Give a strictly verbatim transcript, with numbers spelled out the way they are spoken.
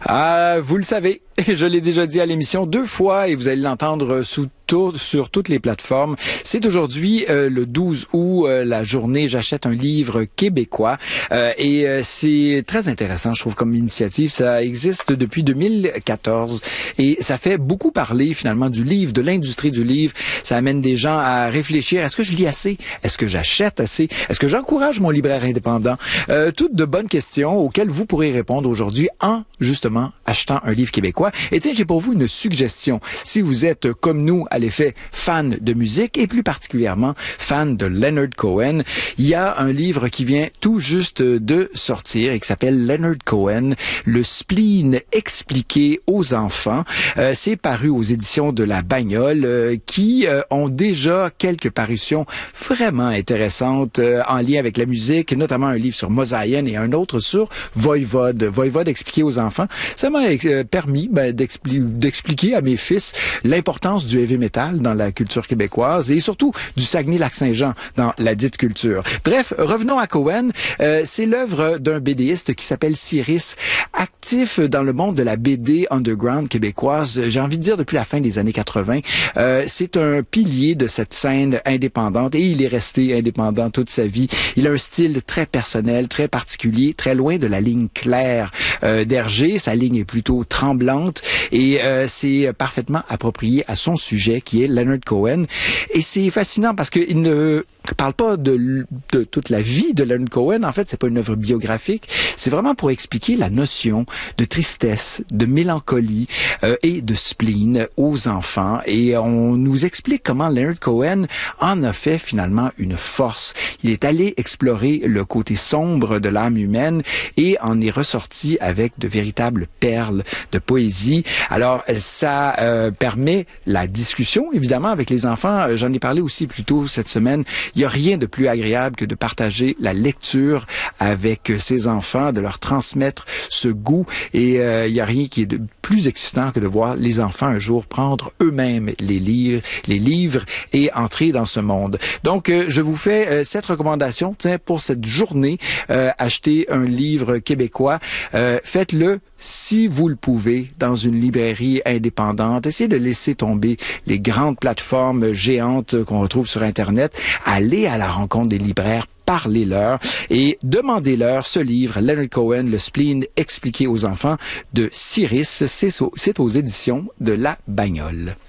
Ah, vous le savez, je l'ai déjà dit à l'émission deux fois et vous allez l'entendre sous tout, sur toutes les plateformes. C'est aujourd'hui euh, le douze août, euh, la journée J'achète un livre québécois euh, et euh, c'est très intéressant, je trouve, comme initiative. Ça existe depuis deux mille quatorze et ça fait beaucoup parler finalement du livre, de l'industrie du livre. Ça amène des gens à réfléchir. Est-ce que je lis assez? Est-ce que j'achète assez? Est-ce que j'encourage mon libraire indépendant? Euh, toutes de bonnes questions auxquelles vous pourrez répondre aujourd'hui en, justement, achetant un livre québécois. Et tiens, j'ai pour vous une suggestion. Si vous êtes, comme nous, à l'effet, fan de musique et plus particulièrement fan de Leonard Cohen, il y a un livre qui vient tout juste de sortir et qui s'appelle Leonard Cohen, Le spleen expliqué aux enfants. Euh, c'est paru aux éditions de La Bagnole euh, qui euh, ont déjà quelques parutions vraiment intéressantes euh, en lien avec la musique, notamment un livre sur Mosaïen et un autre sur Voivode. Voivode expliqué aux enfants. Ça m'a euh, permis ben, d'expli- d'expliquer à mes fils l'importance du heavy metal dans la culture québécoise et surtout du Saguenay-Lac-Saint-Jean dans la dite culture. Bref, revenons à Cohen. Euh, c'est l'œuvre d'un BDiste qui s'appelle Cyrus, actif dans le monde de la B D underground québécoise, j'ai envie de dire depuis la fin des années quatre-vingt. Euh, c'est un pilier de cette scène indépendante et il est resté indépendant toute sa vie. Il a un style très personnel, très particulier, très loin de la ligne claire euh, d'Hergé. Sa ligne est plutôt tremblante et euh, c'est parfaitement approprié à son sujet qui est Leonard Cohen. Et c'est fascinant parce qu'il ne parle pas de, de toute la vie de Leonard Cohen. En fait, c'est pas une œuvre biographique. C'est vraiment pour expliquer la notion de tristesse, de mélancolie euh, et de spleen aux enfants. Et on nous explique comment Leonard Cohen en a fait finalement une force. Il est allé explorer le côté sombre de l'âme humaine et en est ressorti avec de véritables perles de poésie. Alors, ça euh, permet la discussion, évidemment, avec les enfants. J'en ai parlé aussi plus tôt cette semaine. Il n'y a rien de plus agréable que de partager la lecture avec ses enfants, de leur transmettre ce goût. Et euh, il n'y a rien qui est de plus excitant que de voir les enfants un jour prendre eux-mêmes les livres, les livres et entrer dans ce monde. Donc, euh, je vous fais euh, cette recommandation. Tiens, pour cette journée, euh, achetez un livre québécois. Euh, faites-le si vous le pouvez dans une librairie indépendante. Essayez de laisser tomber les grandes plateformes géantes qu'on retrouve sur Internet. Allez à la rencontre des libraires, parlez-leur et demandez-leur ce livre, Leonard Cohen, Le spleen expliqué aux enfants de Cyrus. C'est aux éditions de La Bagnole.